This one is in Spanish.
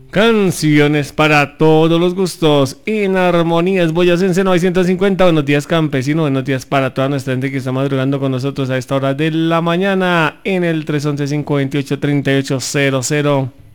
Canciones para todos los gustos, en armonías, boyacense 950, buenos días campesino, buenos días para toda nuestra gente que está madrugando con nosotros a esta hora de la mañana en el 311-528-3800.